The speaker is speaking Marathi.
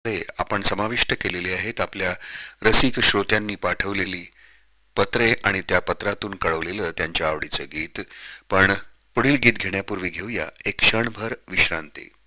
ते आपण समाविष्ट केलेली आहेत आपल्या रसिक श्रोत्यांनी पाठवलेली पत्रे आणि त्या पत्रातून कळवलेलं त्यांच्या आवडीचं गीत. पण पुढील गीत घेण्यापूर्वी घेऊया एक क्षणभर विश्रांती.